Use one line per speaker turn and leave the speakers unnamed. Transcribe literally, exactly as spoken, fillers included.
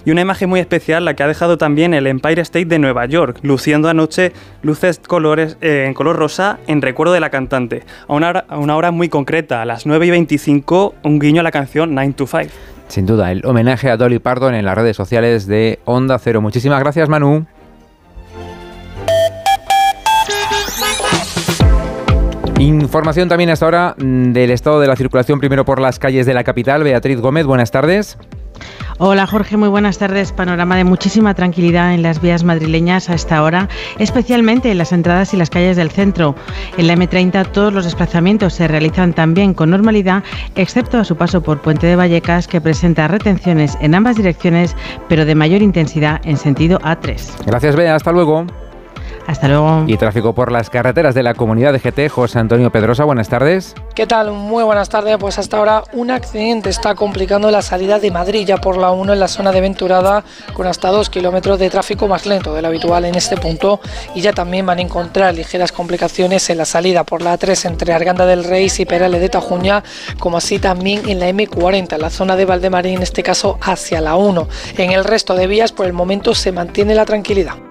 Y una imagen muy especial la que ha dejado también el Empire State de Nueva York, luciendo anoche luces colores, eh, en color rosa en recuerdo de la cantante. A una, hora, a una hora muy concreta, a las nueve y veinticinco, un guiño a la canción nine to five.
Sin duda, el homenaje a Dolly Parton en las redes sociales de Onda Cero. Muchísimas gracias, Manu. Información también hasta ahora del estado de la circulación, primero por las calles de la capital. Beatriz Gómez, buenas tardes.
Hola Jorge, muy buenas tardes. Panorama de muchísima tranquilidad en las vías madrileñas a esta hora, especialmente en las entradas y las calles del centro. En la eme treinta todos los desplazamientos se realizan también con normalidad, excepto a su paso por Puente de Vallecas, que presenta retenciones en ambas direcciones, pero de mayor intensidad en sentido A tres.
Gracias, Bea. Hasta luego.
Hasta luego.
Y tráfico por las carreteras de la Comunidad de G T. José Antonio Pedrosa, buenas tardes.
¿Qué tal? Muy buenas tardes. Pues hasta ahora un accidente está complicando la salida de Madrid ya por la uno en la zona de Venturada, con hasta dos kilómetros de tráfico más lento de lo habitual en este punto, y ya también van a encontrar ligeras complicaciones en la salida por la A tres entre Arganda del Rey y Perales de Tajuña, como así también en la eme cuarenta, en la zona de Valdemarín, en este caso hacia la uno. En el resto de vías por el momento se mantiene la tranquilidad.